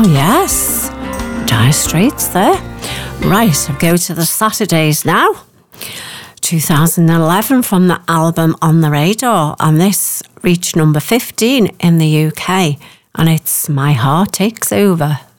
Oh, yes. Dire Straits there. Right, I'll go to the Saturdays now. 2011 from the album On the Radar, and this reached number 15 in the UK, and it's My Heart Takes Over.